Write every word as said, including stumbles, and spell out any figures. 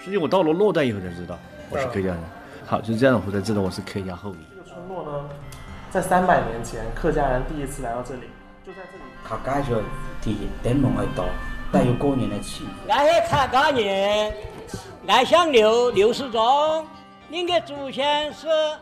实际我到了洛段以后才知道我是客家人。好，就是这样，我才知道我是客家后裔。 这个村落呢，在三百年前，客家人第一次来到这里，就在这里。 客家就第一灯笼会多，带有过年的气氛。 俺是客家人，俺姓刘，刘世忠，您的祖先是。